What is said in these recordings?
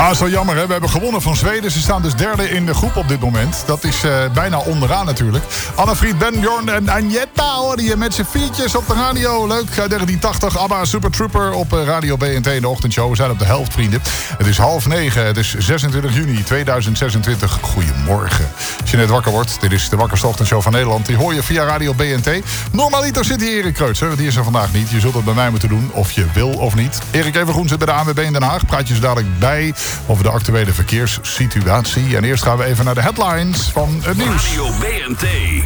Ja, zo jammer hè. We hebben gewonnen van Zweden. Ze staan dus derde in de groep op dit moment. Dat is bijna onderaan natuurlijk. Annefried, Ben, Bjorn en Agnetta hoor je met z'n viertjes op de radio. Leuk, 1980, ABBA Super Trooper op Radio BNT in de ochtendshow. We zijn op de helft, vrienden. Het is 8:30, het is 26 juni 2026. Goedemorgen. Als je net wakker wordt, dit is de wakkerste ochtendshow van Nederland. Die hoor je via Radio BNT. Normaliter zit hier Erik Kreutzer. Die is er vandaag niet. Je zult het bij mij moeten doen, of je wil of niet. Erik Evengroen zit bij de ANWB in Den Haag. Praat je zo dadelijk bij over de actuele verkeerssituatie. En eerst gaan we even naar de headlines van het nieuws. Radio BNT.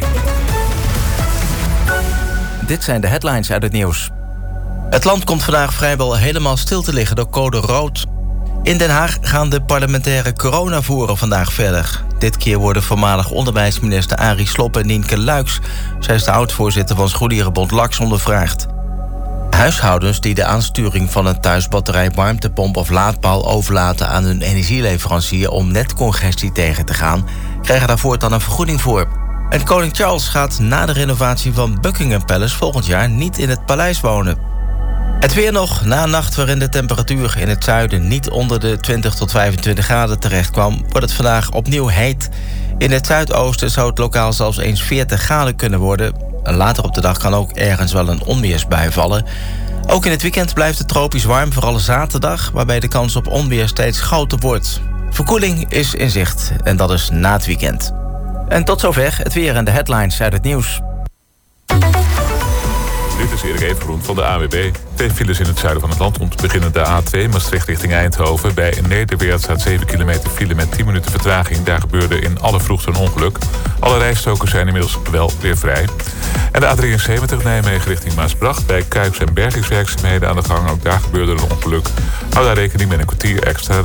Dit zijn de headlines uit het nieuws. Het land komt vandaag vrijwel helemaal stil te liggen door code rood. In Den Haag gaan de parlementaire coronavoeren vandaag verder. Dit keer worden voormalig onderwijsminister Arie Slob en Nienke Luijks, zij is de oud-voorzitter van Scholierenbond LAX, ondervraagd. Huishoudens die de aansturing van een thuisbatterij, warmtepomp of laadpaal overlaten aan hun energieleverancier om netcongestie tegen te gaan, krijgen daar voortaan een vergoeding voor. En koning Charles gaat na de renovatie van Buckingham Palace volgend jaar niet in het paleis wonen. Het weer nog. Na een nacht waarin de temperatuur in het zuiden niet onder de 20 tot 25 graden terecht kwam, wordt het vandaag opnieuw heet. In het zuidoosten zou het lokaal zelfs eens 40 graden kunnen worden. En later op de dag kan ook ergens wel een onweersbui vallen. Ook in het weekend blijft het tropisch warm, vooral zaterdag, waarbij de kans op onweer steeds groter wordt. Verkoeling is in zicht en dat is na het weekend. En tot zover het weer en de headlines uit het nieuws. Dit is Erik Evengroen van de ANWB. 2 files in het zuiden van het land. Om te beginnen de A2 Maastricht richting Eindhoven. Bij Nederweert staat 7 kilometer file met 10 minuten vertraging. Daar gebeurde in alle vroegte een ongeluk. Alle rijstokers zijn inmiddels wel weer vrij. En de A73 Nijmegen richting Maasbracht. Bij Kuiks- en bergingswerkzaamheden aan de gang. Ook daar gebeurde een ongeluk. Hou daar rekening met een kwartier extra